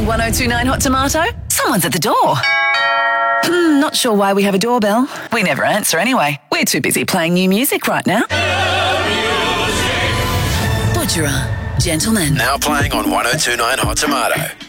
1029 Hot Tomato? Someone's at the door. Not sure why we have a doorbell. We never answer anyway. We're too busy playing new music right now. Butcherer, Gentlemen. Now playing on 1029 Hot Tomato.